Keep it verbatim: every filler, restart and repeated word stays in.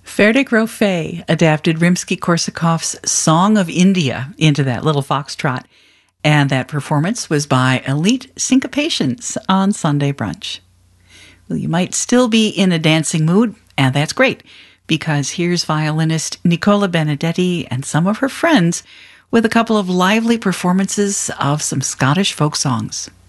Ferdinand Grofé adapted Rimsky-Korsakov's Song of India into that little foxtrot, and that performance was by Elite Syncopations on Sunday Brunch. Well, you might still be in a dancing mood, and that's great, because here's violinist Nicola Benedetti and some of her friends with a couple of lively performances of some Scottish folk songs.